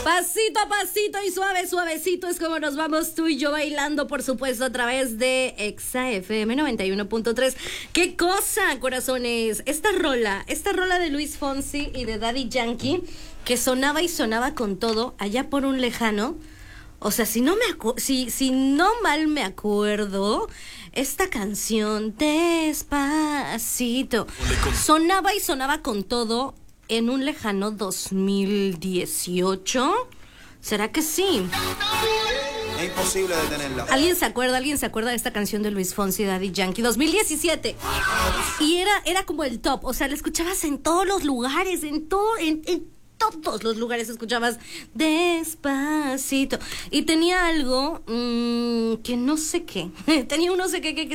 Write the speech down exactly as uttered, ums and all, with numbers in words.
Pasito a pasito y suave, suavecito es como nos vamos tú y yo bailando, por supuesto, a través de Exa F M noventa y uno punto tres. ¡Qué cosa, corazones! Esta rola, esta rola de Luis Fonsi y de Daddy Yankee, que sonaba y sonaba con todo allá por un lejano. O sea, si no me acu- si, si no mal me acuerdo, esta canción Despacito sonaba y sonaba con todo en un lejano dos mil dieciocho. ¿Será que sí? Es imposible detenerla. ¿Alguien se acuerda? ¿Alguien se acuerda de esta canción de Luis Fonsi y Daddy Yankee? dos mil diecisiete. Y era, era como el top. O sea, la escuchabas en todos los lugares, en todo, en, en todos los lugares escuchabas Despacito. Y tenía algo mmm, que no sé qué. Tenía un no sé qué que, que